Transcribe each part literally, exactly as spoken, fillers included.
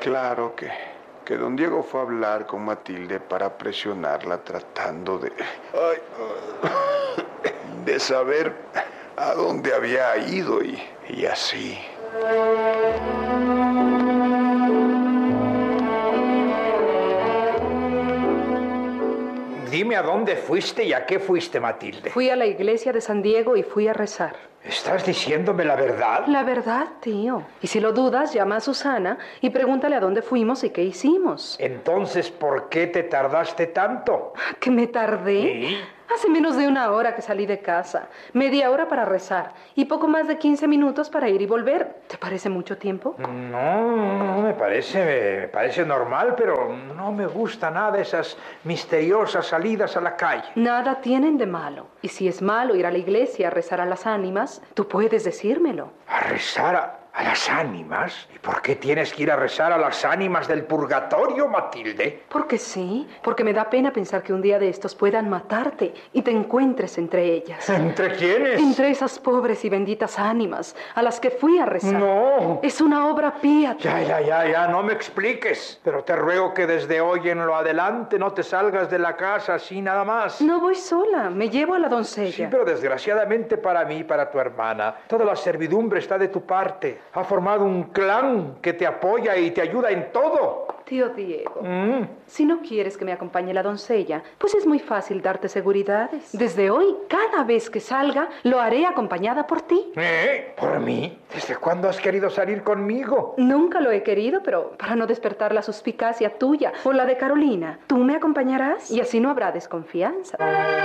Claro que, que don Diego fue a hablar con Matilde para presionarla tratando de... Ay, de saber a dónde había ido y, y así. Dime a dónde fuiste y a qué fuiste, Matilde. Fui a la iglesia de San Diego y fui a rezar. ¿Estás diciéndome la verdad? La verdad, tío. Y si lo dudas, llama a Susana y pregúntale a dónde fuimos y qué hicimos. Entonces, ¿por qué te tardaste tanto? ¿Que me tardé? ¿Sí? Hace menos de una hora que salí de casa. Media hora para rezar y poco más de quince minutos para ir y volver. ¿Te parece mucho tiempo? No, no me parece, me parece normal, pero no me gusta nada esas misteriosas salidas a la calle. Nada tienen de malo. Y si es malo ir a la iglesia a rezar a las ánimas, tú puedes decírmelo. ¿A rezar a, a las ánimas? ¿Y por qué tienes que ir a rezar a las ánimas del purgatorio, Matilde? Porque sí, porque me da pena pensar que un día de estos puedan matarte y te encuentres entre ellas. ¿Entre quiénes? Entre esas pobres y benditas ánimas a las que fui a rezar. No. Es una obra pía. Ya, ya, ya, ya, no me expliques. Pero te ruego que desde hoy en lo adelante no te salgas de la casa así nada más. No voy sola, me llevo a la doncella. Sí, pero desgraciadamente para mí y para tu hermana, toda la servidumbre está de tu parte. Ha formado un clan que te apoya y te ayuda en todo. Tío Diego, Mm. si no quieres que me acompañe la doncella, pues es muy fácil darte seguridades. Desde hoy, cada vez que salga, lo haré acompañada por ti. ¿Eh? ¿Por mí? ¿Desde cuándo has querido salir conmigo? Nunca lo he querido, pero para no despertar la suspicacia tuya o la de Carolina, tú me acompañarás y así no habrá desconfianza.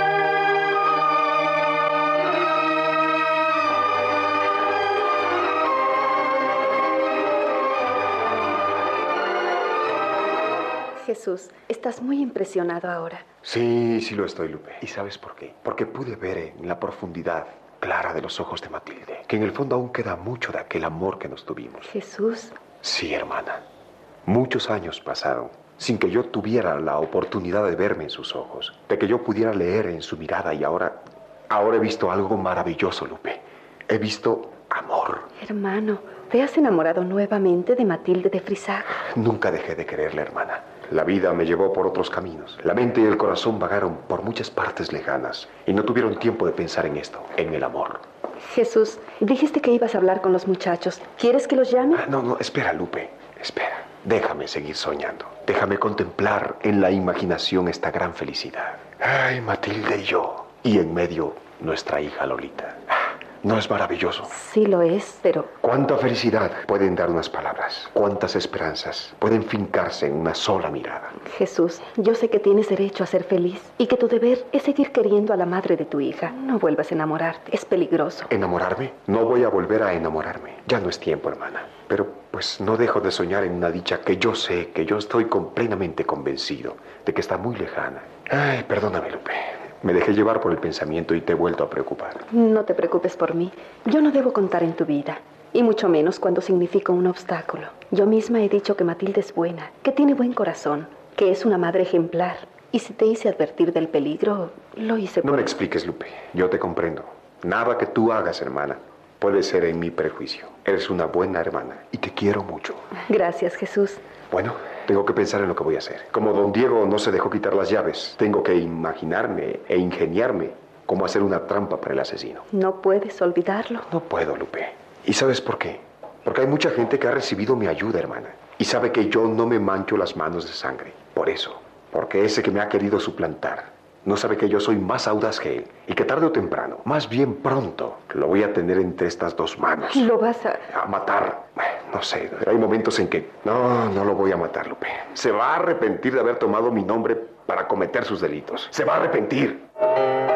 Jesús, estás muy impresionado ahora. Sí, sí lo estoy, Lupe. ¿Y sabes por qué? Porque pude ver en la profundidad clara de los ojos de Matilde que en el fondo aún queda mucho de aquel amor que nos tuvimos. Jesús. Sí, hermana. Muchos años pasaron sin que yo tuviera la oportunidad de verme en sus ojos, de que yo pudiera leer en su mirada y ahora, ahora he visto algo maravilloso, Lupe. He visto amor. Hermano, ¿te has enamorado nuevamente de Matilde de Frisac? Nunca dejé de quererle, hermana. La vida me llevó por otros caminos. La mente y el corazón vagaron por muchas partes lejanas y no tuvieron tiempo de pensar en esto, en el amor. Jesús, dijiste que ibas a hablar con los muchachos. ¿Quieres que los llame? Ah, no, no, espera, Lupe, espera. Déjame seguir soñando. Déjame contemplar en la imaginación esta gran felicidad. Ay, Matilde y yo. Y en medio, nuestra hija Lolita. ¿No es maravilloso? Sí lo es, pero... ¿Cuánta felicidad pueden dar unas palabras? ¿Cuántas esperanzas pueden fincarse en una sola mirada? Jesús, yo sé que tienes derecho a ser feliz y que tu deber es seguir queriendo a la madre de tu hija. No vuelvas a enamorarte, es peligroso. ¿Enamorarme? No voy a volver a enamorarme. Ya no es tiempo, hermana. Pero pues no dejo de soñar en una dicha que yo sé, que yo estoy plenamente convencido de que está muy lejana. Ay, perdóname, Lupe. Me dejé llevar por el pensamiento y te he vuelto a preocupar. No te preocupes por mí. Yo no debo contar en tu vida, y mucho menos cuando significa un obstáculo. Yo misma he dicho que Matilde es buena, que tiene buen corazón, que es una madre ejemplar. Y si te hice advertir del peligro, lo hice por... No me expliques, Lupe. Yo te comprendo. Nada que tú hagas, hermana, puede ser en mi prejuicio. Eres una buena hermana y te quiero mucho. Gracias, Jesús. Bueno, tengo que pensar en lo que voy a hacer. Como don Diego no se dejó quitar las llaves, tengo que imaginarme e ingeniarme cómo hacer una trampa para el asesino. No puedes olvidarlo. No puedo, Lupe. ¿Y sabes por qué? Porque hay mucha gente que ha recibido mi ayuda, hermana, y sabe que yo no me mancho las manos de sangre. Por eso, porque ese que me ha querido suplantar no sabe que yo soy más audaz que él y que tarde o temprano, más bien pronto, lo voy a tener entre estas dos manos. Lo vas a... A matar. No sé, hay momentos en que... No, no lo voy a matar, Lupe. Se va a arrepentir de haber tomado mi nombre para cometer sus delitos. Se va a arrepentir.